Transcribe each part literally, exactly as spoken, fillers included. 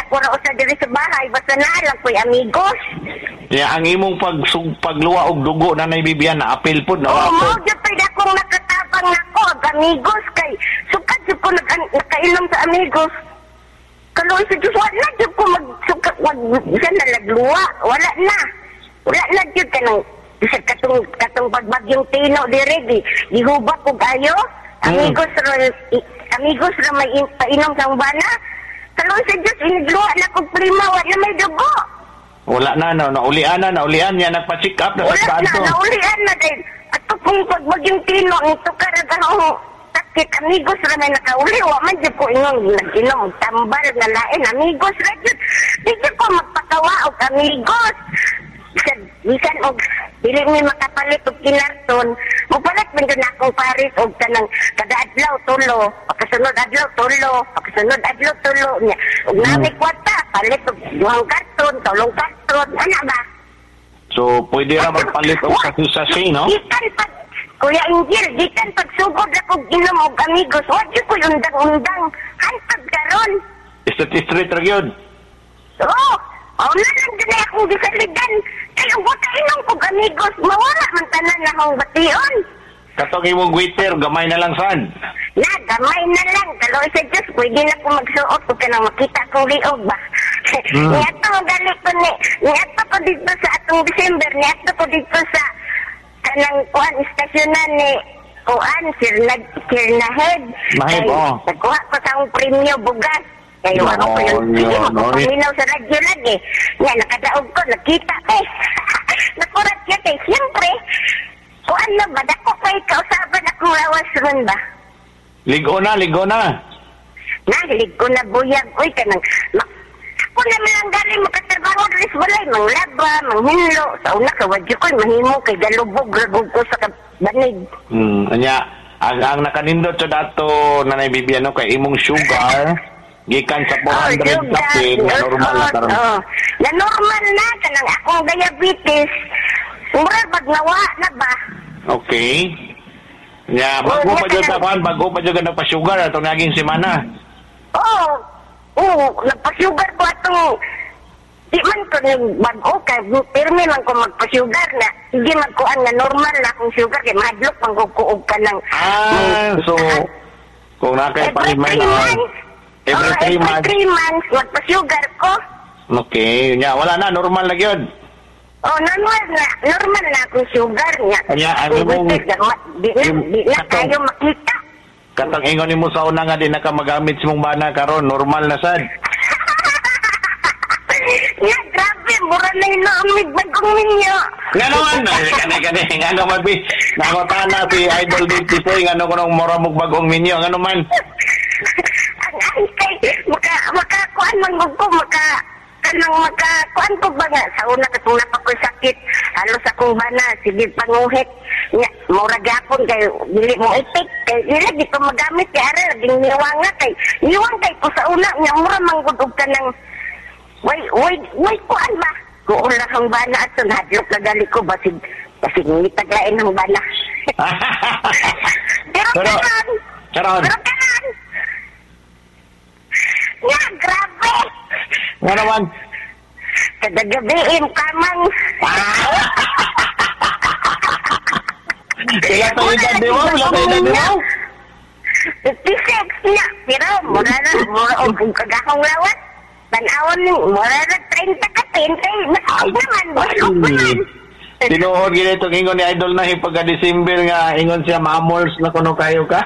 ko ra usa diri sa bahay basta naa lang ko'y amigos. Ya, ang imong pag pagluwa og dugo na nay Bibian na apil pud na Oo, wapo. mao gyud pay akong nakatabang nako ag amigos kay sukad jud ko nag nakainom sa amigos. Kaloy sa Diyos, wala na jud ko magsukat wag isa na lagluwa, wala na. Wala na jud kanang isa katong katong pagbagyong Tino dire di gihubak ko kayo. Amigos mm. ra amigos ra may in, painom sa bana. Kaloy sa Diyos, inigluwa na kong prima, wala may dugo. Wala na, no, naulian na, naulian niya, nagpa-check up na sa Wala na, naulian na din. At kung pagbagyong Tino, ito karagahong sakit, amigos ra may nakauli, wa man dyan ko inong nag-inom, tambal na lain, amigos ra dyan. Dito ko magpakawa o amigos. Bisan, bisan og dili mi makapalit og kinarton, mupalit man dyan akong paris og tanang kada adlaw tulo, pagkasunod adlaw tulo, pagkasunod adlaw tulo niya. Og nami kwarta, palit og duhang karton, tulong karton, ana ba? So, pwede ra magpalit og sasi-sasi, no? Gikan pag, Kuya Angel, gikan pag sugod akong inom og amigos, wag yun ko yung undang-undang, hantag karon. Street-street ra gyud. Oo, oh, na lang din na akong gisaligan. Kaya buta inom kong amigos, mawala man tanan na akong bation. Katong imong waiter, gamay na lang sad. Na, gamay na lang. Kaloy sa Diyos, pwede na ko magsuot kung ka na makita kong liog ba. Mm. Niyato mo gali ko ni, niyato ko dito sa atong December, niyato ko dito sa kanang kuhan, istasyonan ni kuhan, Sirna, Sirna Head. Mahib, oh. Nagkuha ko sa akong premyo, bugas. Kaya No, ano ko yun, sige no, mo no. kung paminaw sa radyo lagi. Nga, nakadaog ko, nakita eh. Nakurat yun eh, siyempre. Kuhan na ba, dako kayo kausaban akong lawas ron ba? Ligo na, ligo na. Nahilig ko na buyag. Uy, kanang... Ma- ako naman ang galing makatrabaho rin sa balay. Manglaba, manghinlo. Sa una, kawadyo ko, mahimo kay galubog, ragog ko sa banig. Hmm, anya, ang, ang nakanindot sa dato na naibibiyan no, kay imong sugar, gikan sa four hundred oh, kapin, na normal na karon. Oh, na normal na, kanang akong diabetes. Mura, bagnawa na ba? Okay. Ya, bago Oh, pa dyan kanang- sa kwan, bago pa dyan ka nagpa-sugar, itong naging semana. Oo. Oo, nagpa-sugar ko atong... Di man ko nang bago kay pirmi man ko magpa-sugar na. Hindi magkuan na normal na akong sugar kay mahadlok pang kukuog ka ng... Ah, so, kung nakay Every palimay three na, months. every Oh, three every months. three months, magpa-sugar ko. Okay, ya, wala na, normal na yun. Oh, normal na. Normal na akong sugar niya. Kanya, ano Kung mong- gusto, ma- Di na, yung- di na katong- tayo makita. Katang ingon ni mo sa una nga, di na ka magamit sa mong bana karon normal na sad. Nga, grabe. Mura na yung naamig bagong ninyo. Nga naman, kani kani nga naman bi. Nakotana si Idol Dipti Soy, nga ko nung moramog bagong minyo, nga naman. Ang ay kay, maka, makakuan man ko, maka, kanang makakuan ko ba nga, sa una katong napakoy sakit, halos akong bana, sige panguhit, nga, mura gapon kay, dili mo itik, kay, dili, di ko magamit, kay, ara, ding niwang nga, kay, niwang kay ko sa una, nga, mura manggudog ka ng, way, way, way, kuan ba? Kuon lang ang bana at sunhadlok na gali ko, basig, basig, ngitagain ng bana. Pero Pero, kanan, karon. pero kanan, nga, grabe! Nga naman. Kada gabi, im kamang. Sila tayo na di mo, sila tayo na di mo. fifty-six niya. Pero, mura na, mura o kung kagakong lawat. Tanawon ni, mura na thirty ka, thirty. Masakit naman, busog naman. Tinuod gina itong ingon ni Idol na pagka-December nga, ingon siya, mamols na kuno kayo ka.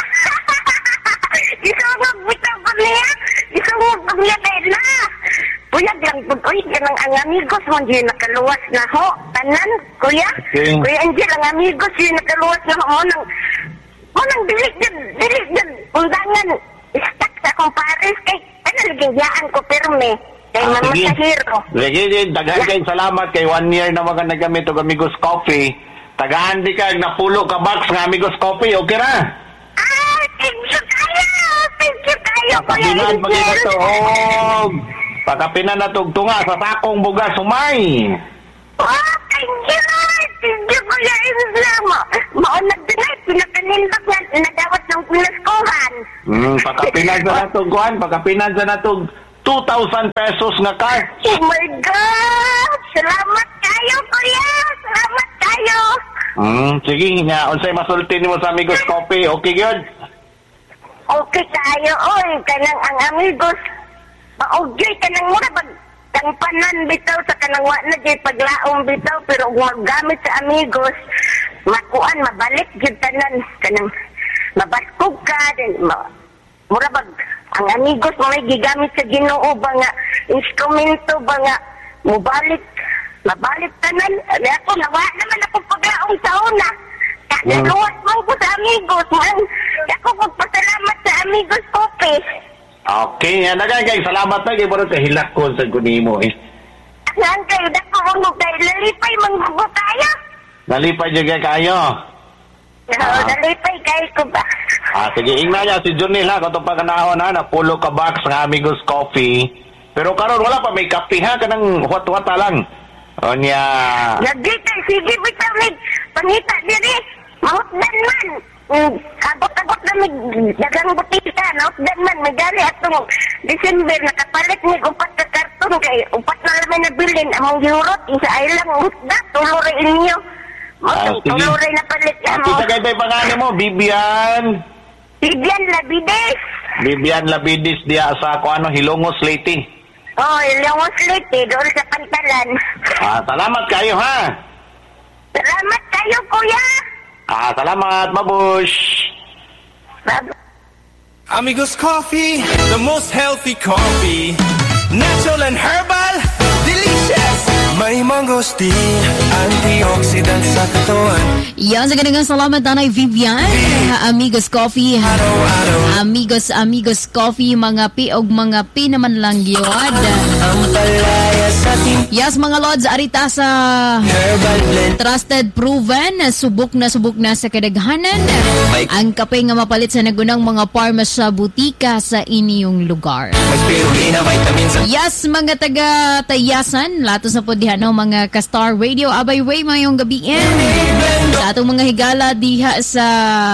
Isungog bitaw ko niya. Isungog ko niya kayo na. Kuya, lang po, uy, kanang ang amigos mo, yun nakaluwas na ho. Tanan, kuya. Okay. Kuya Angel, ang amigos yun nakaluwas na ho. Mo nang, mo nang dilig dyan, dilig dyan. Undangan, istak sa akong pares. Kay, ano, ligayaan ko pirme. Kay Ah, Mama sige. Sahiro. Sige, sige, daghan kayong salamat kay one year na mga nagamit og Amigos Coffee. Tagaan di ka, napulo ka box ng Amigos Coffee, okay ra? Ah, thank you kayo. Thank you kayo, Kuya Pakapinan pag ito Angel. to, og pakapinan na tog tunga sa sakong bugas sumay. Oh, thank you, Lord. Thank you, Kuya Angel. Ma- Maunag din ay, pinakanindot na, nadawat ng pinaskohan. Hmm, pakapinan sa natog kuan, pakapinan sa natog two thousand pesos nga car. Oh my God! Salamat kayo, kuya! Salamat kayo! Hmm, sige nga. Unsay masulti nimo sa Amigos Coffee? Okay, good? Okay kayo, oy. Kanang ang amigos. Maugyoy kanang mura pag tangpanan bitaw sa kanang wa na jay paglaong bitaw. Pero kung gamit sa amigos, makuan, mabalik jud tanan. Kanang mabaskog ka. Din, ma, mura pag ang amigos may gigamit sa Ginoo ba nga instrumento ba nga mubalik mabalik tanan. Abi ako nawa naman ako paglaong sa una. Kagaluwas man ko sa amigos man. Ako magpasalamat sa Amigos Coffee. Okay, nga nagay salamat na kay baro kay hilakon sa kunimo eh. Saan kayo dako mo kay lalipay manggugo tayo? Nalipay jud kay kayo. Oo, lalipay kayo ko ba? Ah, sige, ingna niya si Junil ha, katong pagkanahon ha, napulo ka box ng Amigos Coffee. Pero karon wala pa may kape ha, kanang huwat-huwata lang. O niya... Lagi kay, sige bitaw mig, pangita diri, mahutdan man. Mm, abot-abot na mig, dagang butita, mahutdan man, may gali atong December, nakapalit mig upat ka karton kay, upat na naman nabilin, among giurot, isa ay lang, hutda, tuloy inyo. Ah, sige. Tuloy na palit ka mo. Kita kayo tayo pangalan mo, Bibian. Bibian Labides. Bibian Labidis diya sa kung ano, Hilongos Leyte. Oh, Ilongos Leyte, doon sa Pantalan. Ah, salamat kayo ha. Salamat kayo, kuya. Ah, salamat, babush. Bab- Amigos Coffee, the most healthy coffee. Natural and herbal, delicious. May mangosteen, antioxidant sa katawan. Yan, sa ganang salamat Nanay Vivian. Amigos Coffee. Araw-araw. Amigos, Amigos Coffee. Mga pi og mga pi naman lang yun. Ang palaya sa ating Yes, mga Lods, arita sa herbal blend. trusted, proven, subok na subok na sa kadaghanan. Ang kape nga mapalit sa nagunang mga parmas sa butika sa inyong lugar. May spirulina, vitamins at Yes, mga taga-tayasan, latos na po diha no, mga ka-Star Radio. Abay way, mayong gabiin. Sa atong mga higala diha sa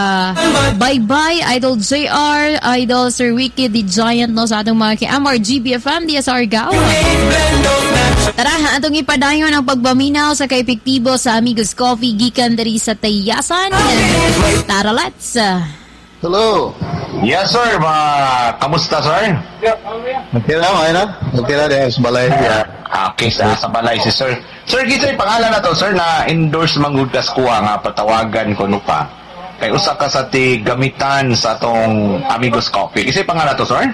Bye-Bye, Idol J R, Idol Sir Wiki, The Giant, no, sa atong mga ki-M R G B F M, diya sa Argao. blend of natural. Tara, atong ipadayon ang pagbaminaw sa kaepektibo sa Amigos Coffee, gikan diri sa Tayasan. Tara, let's. Hello. Yes, sir. Ma, kamusta, sir? Nakira mo, na? Nakira din sa balay. Yeah. Ah, okay, sa, sa balay si sir. Sir, kita yung pangalan na to, sir, na endorse manggugdas kuha nga patawagan ko no pa. Kay usa ka sa ti gamitan sa tong Amigos Coffee. Kasi pangalan to, sir?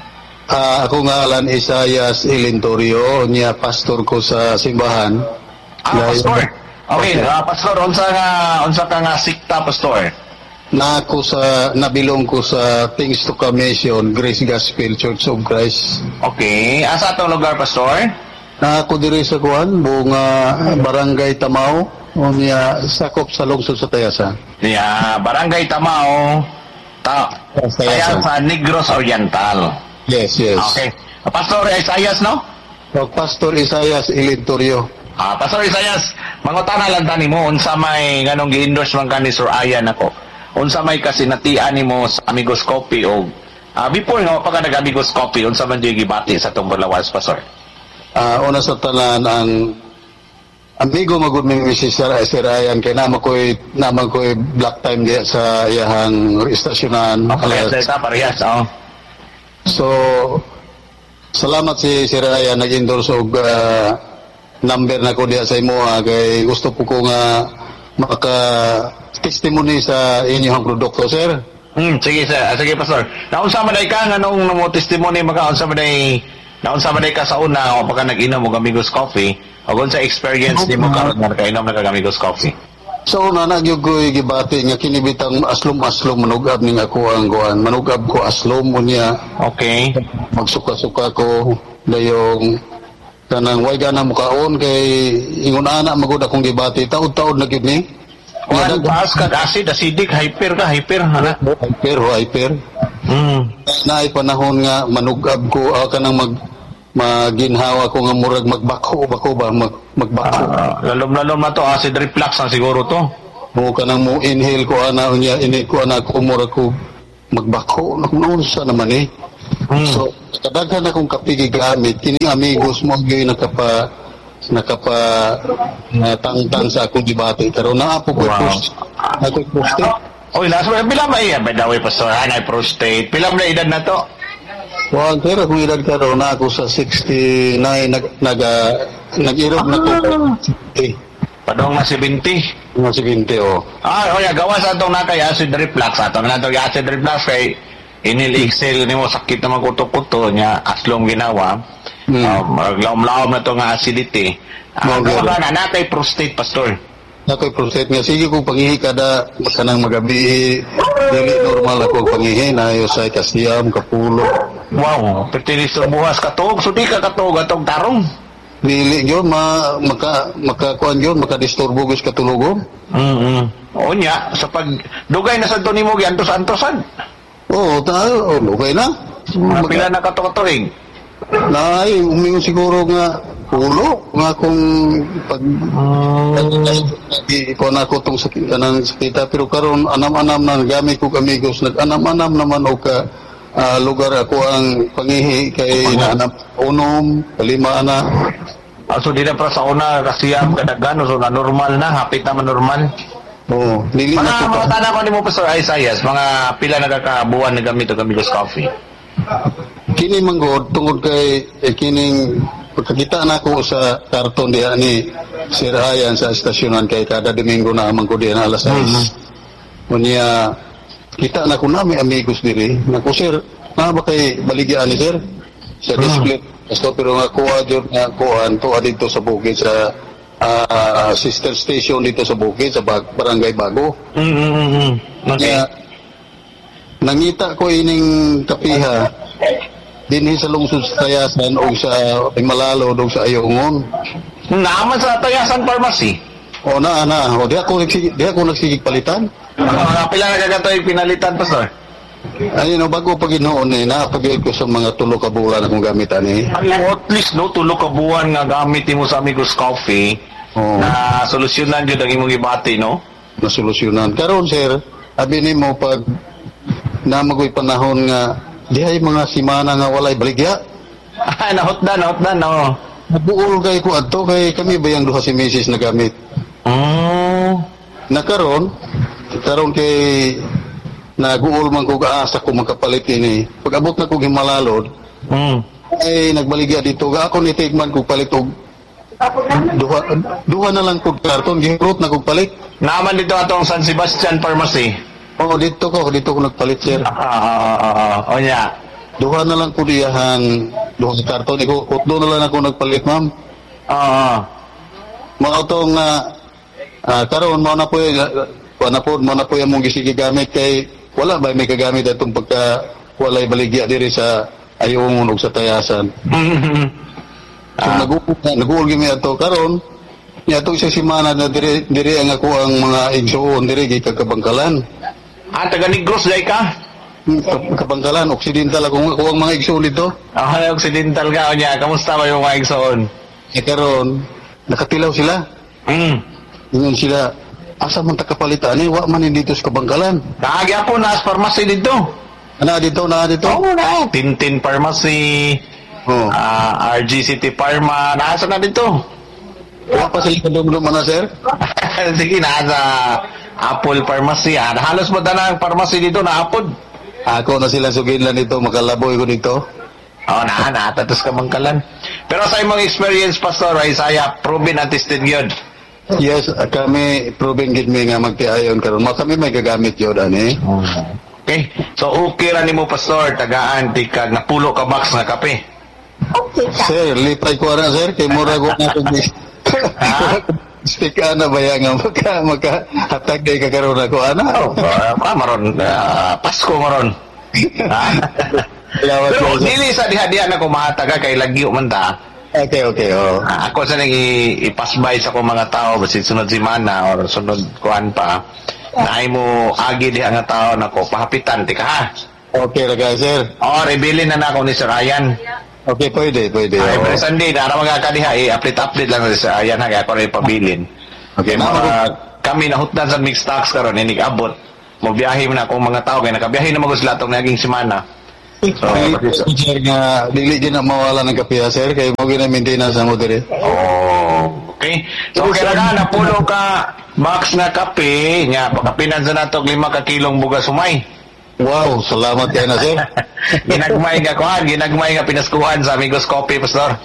Ah, ako nga alan Isayas Ilintorio, niya pastor ko sa simbahan. Ah, Dahil- pastor. Okay, Okay. ah, pastor, unsa nga unsa ka nga sikta, pastor? Na ako sa nabilong ko sa Things to Come Mission, Grace Gospel Church of Christ. Okay, asa tong lugar, pastor? Na ako diri sa kuan, buong ah, Barangay Tamao, o niya sakop sa lungsod sa Tayasan. Yeah, Barangay Tamao, ta Tayasan. Tayasan sa Negros Oriental. Yes, yes. Okay. Ah, Pastor Isayas, no? O, Pastor Isayas Ilintorio. Ah, Pastor Isayas, mangutana lang tani mo unsa may nganong gi-endorse man kani Sir Ayan ako. Unsa may kasinatian nimo sa Amigos Coffee o ah, before nga pa ka nag-Amigos Coffee, unsa man di gibati sa tong Bulawas, Pastor? Ah, una sa tanan ang amigo magud mi si Sir Sir Ayan kay naman ko'y naman ko'y black time diya sa iyahang istasyonan. Parehas Alas- ta, parehas, oh. So salamat si Sir Ayan nag-endorse og ah, number na ko diya sa imo ah, kay gusto po ko nga maka testimony sa inyong produkto, sir. Hmm, sige sir, Ah, sige Pastor. Naunsa man day ka nganong mo testimony maka unsa man day naunsa man day ka sa una o pagka nag-inom og Amigos Coffee, o unsa experience nimo karon nga kainom na kag Amigos Coffee? So una nagyog ko'y gibati nga kinibitang aslom-aslom manugab ning ako ang kuan. Manugab ko aslom unya Okay. magsuka-suka ko dayong kanang way ganang mukaon kay ingon ana magud akong gibati taud-taud na gid ni. Kuan paas ka acid, acidic, hyper ka, hyper ana. Hyper ho, hyper. Hmm. Naay panahon nga manugab ko ah, kanang mag maginhawa ko nga murag magbako bako ba mag magbako. Uh, lalom-lalom na to, acid reflux na siguro to. Mo kanang mo inhale ko ana unya ini ko ana ko murag ko magbako. Nakunsa naman eh. Hmm. So, kadaghan akong kapigigamit, kining amigos mo gyud nakapa nakapa uh, tangtang sa akong debate karon naa po ko Wow. post ako post Oy, last one, pila ba iya? By the way, Pastor, anay prostate. Pila na edad na to? wa pero kung edad karon na ako sa sixty-nine nag nag uh, nag-irog na ko eh Padong na seventy. mga seventy oh. Ah, oya, gawa sa atong nakay acid reflux. Atong na itong acid reflux kay inil-excel ni mo sakit na magkuto-kuto niya aslong ginawa. Hmm. Um, Lawom-lawom na to nga acidity. Ah, Okay. gawa na, nakay prostate, Pastor. Ako'y prostate nga sige kung pangihi kada kanang magabi dili normal ako ang pangihi na ayo sa kasiyam kapulo Wow, pertinis sa buhas katog. So di ka katog atong tarong. dili gyud ma maka makakuan gyud makadisturbo gis katulugon. Mm-hmm. O niya, sa pag dugay na sa to nimo giantos-antosan. Oo, tayo, oh, okay na. Mga pila na kato-katuig. Nay, umingon siguro nga pulo nga kung pag ko na ko tong sakit kanang sakita pero karon anam-anam na gamit ko amigos nag-anam-anam naman o ka ah, lugar ako ang pangihi kay naanap unom kalima na. Ah, so di na para sa una kasi ang kadagano so na normal na, hapit naman normal. Oo, dili na Mga ko mga pa. tanong ko ni mo Pastor Isaias, mga pila na kakabuan na gamit ang Amigos Coffee. Kini manggod tungod kay eh, kining pagkakita na ko sa karton diha ni Sir Ayan sa estasyonan kay kada Domingo na amang ko diha na alas sais. Unya kita na ko nami amigos diri. Nako sir, na ba kay baligyan ni sir? Sa display. Basta pero nga kuha jud nga kuhan to dito sa bukid sa ah, sister station dito sa bukid sa Bag- Barangay Bago. Mm-hmm. Okay. Kaya, nangita ko ining kapiha dinhi sa lungsod sa Tayasan o sa Malalo o sa Ayungon. Naaman sa Tayasan Pharmacy. O na na, o di ako nagsigi, di ako nagsigig palitan. Mga pila na kagatoy pinalitan Pastor. Ay no bago pag inoon eh napagil ko sa mga tulo ka bulan akong gamitan eh. Ano, at least no tulo ka buwan nga gamit mo sa Amigos Coffee Oo. na solusyonan jud ang imong ibati no. Nasolusyonan. Karon sir, abi nimo pag namagoy panahon nga dihay mga simana nga walay baligya. Ah, nahotdan, nahotdan no. Nabuol kay ko adto kay kami bayang duha si misis na gamit. Oh. Nakaron karon kay naguol man ko gaasa ko makapalit ini. Pag abot na ko gimalalod, Mm. ay nagbaligya dito ga ako ni Tigman ko palit og duha duha na lang ko karton gihurot na ko palit. Naaman dito atong San Sebastian Pharmacy. Oh dito ko dito ko nagpalit sir. Ah, ah, ah, ah, ah. O niya. Duha na lang ko diyahan duha ka karton iko utlo na lang ako nagpalit ma'am. Ah, ah. Mga tong uh, uh, karon mo na po uh, na po mo na po among gisigi gamit kay wala ba may kagamit atong pagka walay baligya diri sa Ayungon ug sa Tayasan. So Ah. nag-uul nag-uul gyud mi ato karon niya to sa semana na diri diri ang ako ang mga igsuon diri gi kagabangkalan. Ah, taga Negros day ka? Hmm, Ka- Kabangkalan occidental ako ako ang mga igsuon dito. Ah, occidental ka o niya. Kamusta ba yung mga igsoon? E karon nakatilaw sila. Hmm. Ingon sila asa man ta kapalitan ni wa man ni dito sa Kabangkalan. Kaagi po na as pharmacy dito. Ana dito na dito. Oo na. Tintin Pharmacy, Oh. ah, R G City Pharma, nasa na dito. Wa pa sila kadumdum na sir. Sige, nasa Apple Pharmacy. Ah, halos mo na ang pharmacy dito na Apple. Ako na sila suginlan dito makalaboy ko dito. Oo na, natatos ka mangkalan. Pero sa imong experience, Pastor Isaiah, proven and tested yun. Yes, uh, kami proven gid mi nga magtiayon karon. Mo kami may gagamit yun ani. Okay. So, okay ra nimo Pastor, tagaan, di ka napulo ka box na kape. Okay ka. Sir, lipay ko na sir kay mura ko na to bis. Speak ana ba ya nga maka maka hatag kay kakaron ako ana. Oh, ah, maron, ah, Pasko maron. Ah. Lawat Pero ko. dili sa diha-diha na kumataga kay lagyo man ta. Okay, okay, oh. Ah, ako sa nang i- ipasbay sa kong mga tao basit sunod semana or sunod kuan pa. Naay mo agi diha nga tao nako pahapitan ti ka ha. Okay ra ka sir. Oh, rebilin na na ako ni Sir Ryan. Okay, pwede, pwede. Ay, oh. every Sunday na ara mga kadiha i-update-update lang na si Sir Ryan ha kaya ako rin pabilin. Okay, Mga na kami nahutdan sa mixed stocks karon inig abot. Mo biyahe man akong mga tao kay nakabiyahe na magos latong naging semana. Dili, sir, nga, dili din na mawala ng kape, ha, sir, kaya mo gina-maintenance na mo dire. Oh, okay. So, kaya na, napulo ka box na kape, nga, pagkapinan sa nato, lima ka kilong bugas sumay. Wow, salamat kayo na, sir. Ginagmay nga kuhan, ginagmay nga pinaskuhan sa Amigos Coffee, Pastor.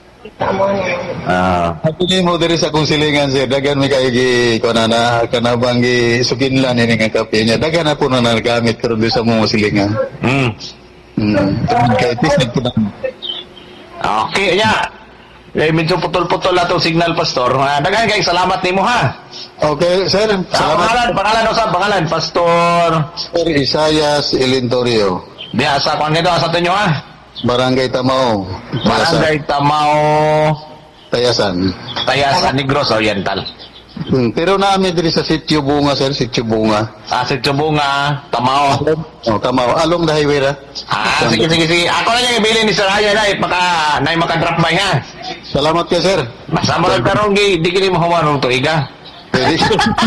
Ah. At ini mo diri sa kong silingan, sir, dagan mi kay gi kanana kanabang gi sukinlan ini nga kape niya, dagan na po na nagamit karon di sa mga silingan. Hmm. Hmm. Kay tis po na. Okay, nya. Eh, medyo putol-putol na itong signal, Pastor. Uh, Dagan kay salamat nimo ha. Okay, sir. Sa Salamat. pangalan, pangalan, usap, pangalan, Pastor. Sir Isayas Ilintorio, Di, asa, kung nito, asa tinyo ha? Barangay Tamao, Barangay Tamao, Tayasan. Tayasan, Negros Oriental. Hmm. Pero namin diri sa Sitio Bunga, sir, Sitio Bunga. Ah, si Chubunga, Tamao. Oh, Tamao. Along the highway ra. Ah, sige, sige, sige. Ako na yung ibili ni Sir Haya na, maka, na maka-drop by ha. Salamat kayo, sir. Basta mo lang karong, di di kini mo humarong to, iga. Pwede.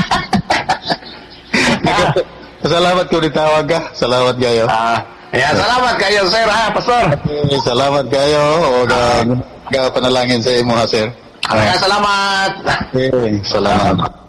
Salamat ko ditawag ka. Salamat kayo. Ah, yeah, salamat kayo, Sir ha, Pastor. Okay, salamat kayo. O ga, ga panalangin sa imo, ha, sir. Kaya salamat. Okay, salamat.